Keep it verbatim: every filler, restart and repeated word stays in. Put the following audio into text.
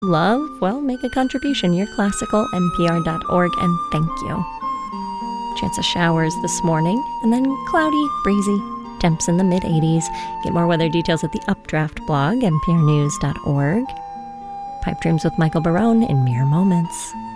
love, well, make a contribution. You're classical N P R dot org, and thank you. Chance of showers this morning, and then cloudy, breezy, temps in the mid eighties. Get more weather details at the Updraft blog, N P R news dot org. Pipe Dreams with Michael Barone in mere moments.